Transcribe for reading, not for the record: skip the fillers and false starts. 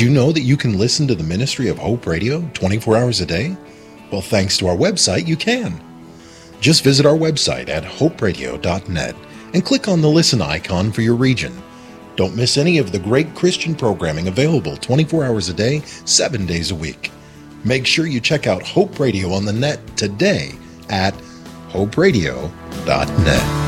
you know that you can listen to the Ministry of Hope Radio 24 hours a day? Well, thanks to our website, you can. Just visit our website at hoperadio.net and click on the listen icon for your region. Don't miss any of the great Christian programming available 24 hours a day, 7 days a week. Make sure you check out Hope Radio on the net today at hoperadio.net.